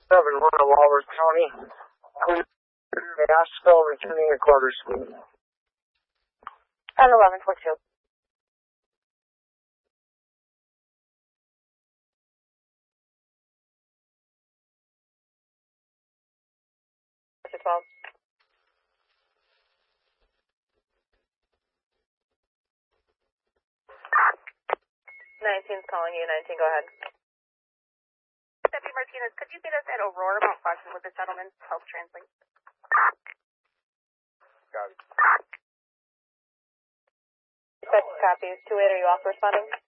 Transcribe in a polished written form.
7-1 of Walworth County. Asheville returning to quarters. On 1142. Mr. 12. 19's calling you. 19, go ahead. Deputy Martinez, could you meet us at Aurora Mount Pleasant with the gentleman's health translate? Got it. Second copies. 2-8, are you off responding?